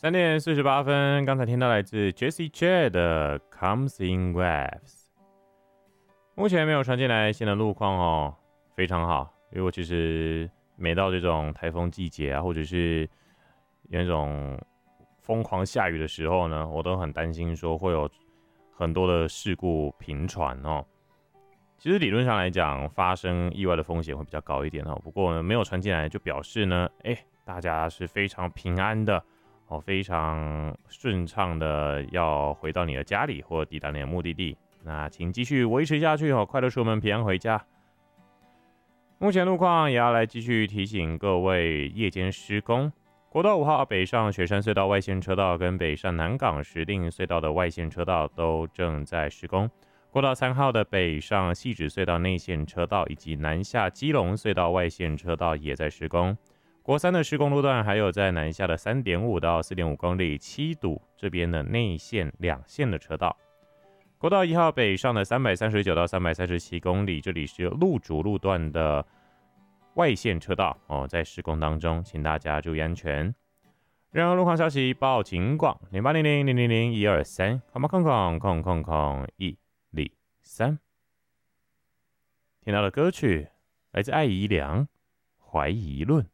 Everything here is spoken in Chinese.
3点48分，刚才听到来自 Jessie J 的 Comes in Waves， 目前没有传进来新的路况哦，非常好。因为我其实每到这种台风季节啊，或者是有那种疯狂下雨的时候呢，我都很担心说会有很多的事故频传哦。其实理论上来讲，发生意外的风险会比较高一点哦。不过呢，没有传进来就表示呢，大家是非常平安的。非常顺畅的要回到你的家里或抵达你的目的地，那请继续维持下去哦，快乐出门，平安回家。目前路况也要来继续提醒各位，夜间施工，国道5号北上雪山隧道外线车道跟北上南港石碇隧道的外线车道都正在施工，国道3号的北上汐止隧道内线车道以及南下基隆隧道外线车道也在施工。国3的施工路段还有在南下的 3.5 到 4.5 公里7堵这边的内线两线的车道。国道1号北上的339到337公里，这里是路主路段的外线车道在施工当中，请大家注意安全。任何路况消息报警广0800000123，空空空空空空103。听到的歌曲来自艾怡良《怀疑论》。